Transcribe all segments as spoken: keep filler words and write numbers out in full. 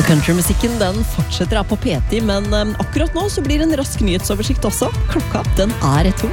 Countrymusikken den fortsetter her på P ti, men akkurat nå så blir det en rask nyhetsoversikt også. Klokka den er to.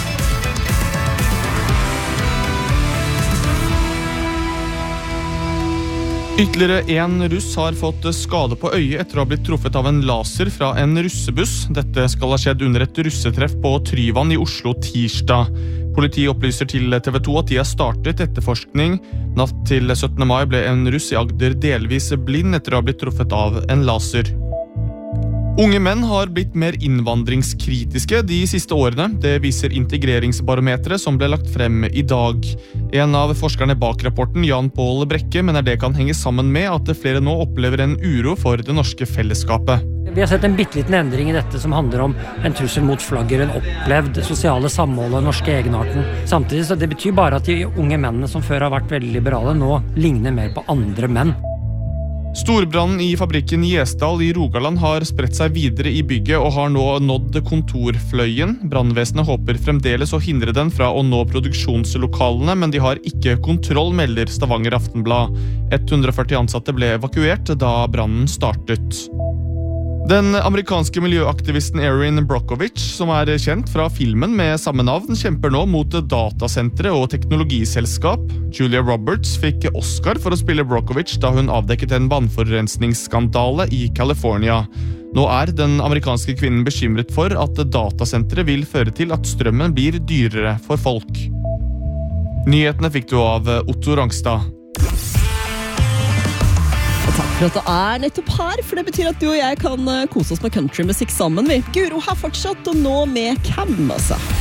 Ytterligere en russ har fått skade på øyet etter å ha blitt truffet av en laser fra en russebuss. Dette skal ha skjedd under et russetreff på Tryvann i Oslo tirsdag. Politiet opplyser til T V to at de har startet etterforskning. Natt til syttende mai ble en russ i Agder delvis blind etter å ha blitt truffet av en laser. Unge menn har blitt mer innvandringskritiske de siste årene. Det viser integreringsbarometeret som ble lagt frem i dag. En av forskerne bak rapporten, Jan Paul Brekke, mener det kan henge sammen med at flere nå opplever en uro for det norske fellesskapet. Vi har sett en bitteliten endring i dette som handler om en trussel mot flagger, en opplevd sosiale samhold og den norske egenarten. Samtidig så det betyr bare at de unge mennene som før har vært veldig liberale, nå ligner mer på andre menn. Storbrannen i fabrikken Gjesdal i Rogaland har spredt seg videre i bygget og har nå nådd kontorfløyen. Brannvesenet håper fremdeles å hindre den fra å nå produksjonslokalene, men de har ikke kontroll, melder Stavanger Aftenblad. hundre og førti ansatte ble evakuert da brannen startet. Den amerikanske miljøaktivisten Erin Brockovich, som er kjent fra filmen med samme navn, kjemper nå mot datasentre og teknologiselskap. Julia Roberts fikk Oscar for å spille Brockovich da hun avdekket en vannforurensningsskandale i California. Nå er den amerikanske kvinnen bekymret for at datasentre vil føre til at strømmen blir dyrere for folk. Nyhetene fikk du av Otto Rangstad. Takk for at du er nettopp her, for det betyr at du og jeg kan kose oss med countrymusikk sammen. Vi Guro har fortsatt, og nå med Cam, altså.